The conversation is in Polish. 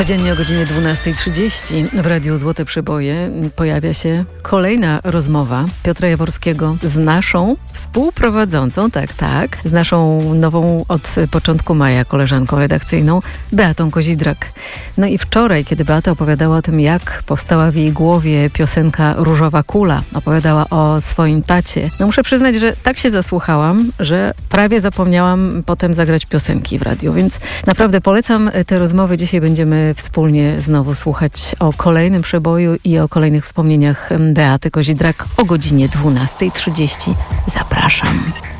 Codziennie o godzinie 12:30 w Radiu Złote Przeboje pojawia się kolejna rozmowa Piotra Jaworskiego z naszą współprowadzącą, tak, z naszą nową od początku maja koleżanką redakcyjną Beatą Kozidrak. No i wczoraj, kiedy Beata opowiadała o tym, jak powstała w jej głowie piosenka Różowa Kula, opowiadała o swoim tacie. No muszę przyznać, że tak się zasłuchałam, że prawie zapomniałam potem zagrać piosenki w radiu, więc naprawdę polecam te rozmowy. Dzisiaj będziemy wspólnie znowu słuchać o kolejnym przeboju i o kolejnych wspomnieniach Beaty Kozidrak o godzinie 12:30. Zapraszam.